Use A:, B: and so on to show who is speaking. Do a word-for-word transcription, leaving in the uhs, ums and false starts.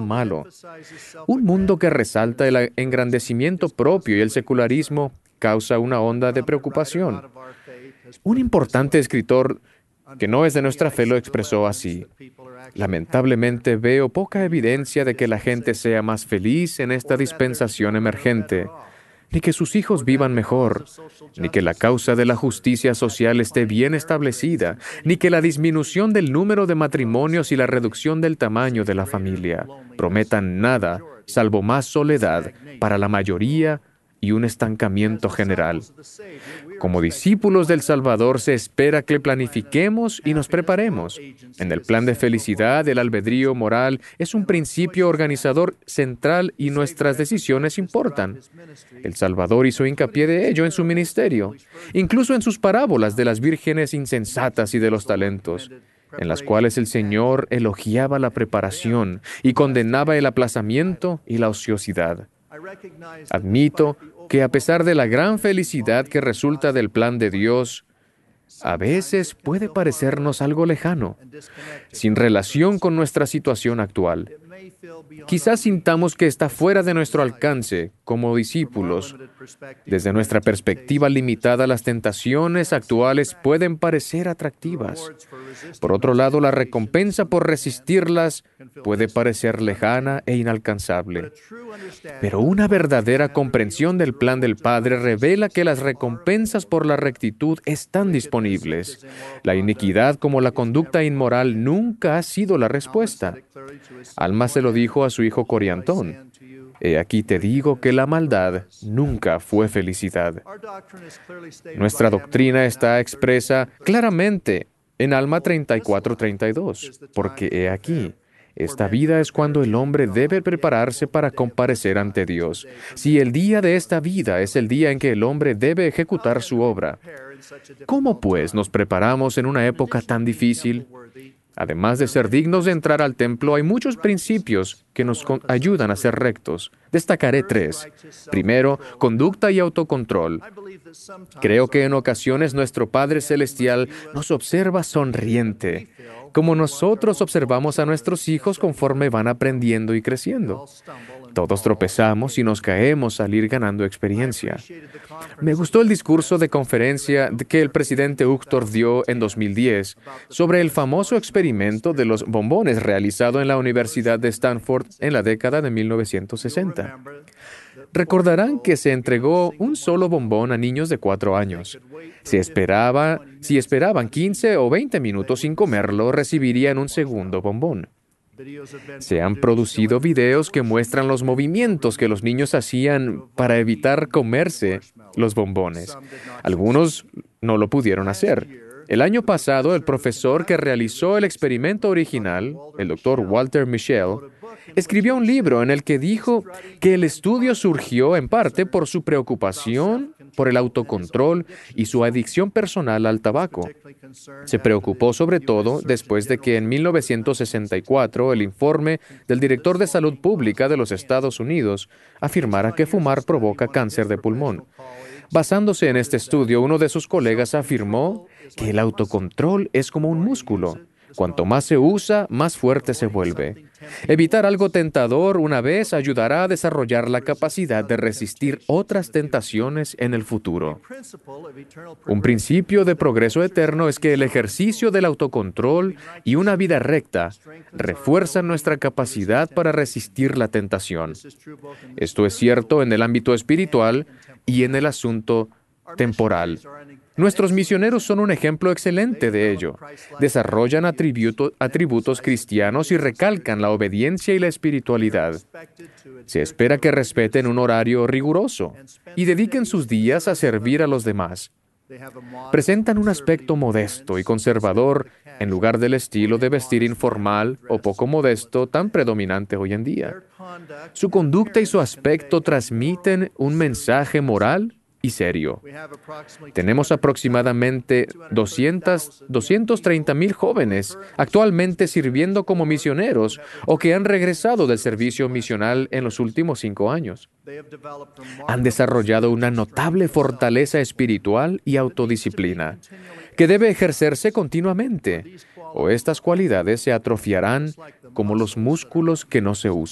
A: malo. Un mundo que resalta el engrandecimiento propio y el secularismo causa una onda de preocupación. Un importante escritor que no es de nuestra fe lo expresó así: lamentablemente veo poca evidencia de que la gente sea más feliz en esta dispensación emergente, ni que sus hijos vivan mejor, ni que la causa de la justicia social esté bien establecida, ni que la disminución del número de matrimonios y la reducción del tamaño de la familia prometan nada, salvo más soledad para la mayoría y un estancamiento general. Como discípulos del Salvador se espera que planifiquemos y nos preparemos. En el plan de felicidad, el albedrío moral es un principio organizador central y nuestras decisiones importan. El Salvador hizo hincapié de ello en su ministerio, incluso en sus parábolas de las vírgenes insensatas y de los talentos, en las cuales el Señor elogiaba la preparación y condenaba el aplazamiento y la ociosidad. Admito que a pesar de la gran felicidad que resulta del plan de Dios, a veces puede parecernos algo lejano, sin relación con nuestra situación actual. Quizás sintamos que está fuera de nuestro alcance como discípulos. Desde nuestra perspectiva limitada, las tentaciones actuales pueden parecer atractivas. Por otro lado, la recompensa por resistirlas puede parecer lejana e inalcanzable. Pero una verdadera comprensión del plan del Padre revela que las recompensas por la rectitud están disponibles. La iniquidad, como la conducta inmoral, nunca ha sido la respuesta. Alma se lo dijo a su hijo Coriantón: he aquí te digo que la maldad nunca fue felicidad. Nuestra doctrina está expresa claramente en Alma treinta y cuatro treinta y dos, porque he aquí, esta vida es cuando el hombre debe prepararse para comparecer ante Dios. Si el día de esta vida es el día en que el hombre debe ejecutar su obra, ¿cómo pues nos preparamos en una época tan difícil? Además de ser dignos de entrar al templo, hay muchos principios que nos ayudan a ser rectos. Destacaré tres. Primero, conducta y autocontrol. Creo que en ocasiones nuestro Padre Celestial nos observa sonriente, como nosotros observamos a nuestros hijos conforme van aprendiendo y creciendo. Todos tropezamos y nos caemos al ir ganando experiencia. Me gustó el discurso de conferencia que el presidente Uchtdorf dio en dos mil diez sobre el famoso experimento de los bombones realizado en la Universidad de Stanford en la década de mil novecientos sesenta. Recordarán que se entregó un solo bombón a niños de cuatro años. Si esperaba, si esperaban quince o veinte minutos sin comerlo, recibirían un segundo bombón. Se han producido videos que muestran los movimientos que los niños hacían para evitar comerse los bombones. Algunos no lo pudieron hacer. El año pasado, el profesor que realizó el experimento original, el doctor Walter Mischel, escribió un libro en el que dijo que el estudio surgió en parte por su preocupación por el autocontrol y su adicción personal al tabaco. Se preocupó sobre todo después de que en mil novecientos sesenta y cuatro el informe del director de Salud Pública de los Estados Unidos afirmara que fumar provoca cáncer de pulmón. Basándose en este estudio, uno de sus colegas afirmó que el autocontrol es como un músculo. Cuanto más se usa, más fuerte se vuelve. Evitar algo tentador una vez ayudará a desarrollar la capacidad de resistir otras tentaciones en el futuro. Un principio de progreso eterno es que el ejercicio del autocontrol y una vida recta refuerzan nuestra capacidad para resistir la tentación. Esto es cierto en el ámbito espiritual y en el asunto temporal. Nuestros misioneros son un ejemplo excelente de ello. Desarrollan atributo, atributos cristianos y recalcan la obediencia y la espiritualidad. Se espera que respeten un horario riguroso y dediquen sus días a servir a los demás. Presentan un aspecto modesto y conservador en lugar del estilo de vestir informal o poco modesto tan predominante hoy en día. Su conducta y su aspecto transmiten un mensaje moral y serio. Tenemos aproximadamente doscientos, doscientos treinta mil jóvenes actualmente sirviendo como misioneros o que han regresado del servicio misional en los últimos cinco años. Han desarrollado una notable fortaleza espiritual y autodisciplina que debe ejercerse continuamente, o estas cualidades se atrofiarán como los músculos que no se usan.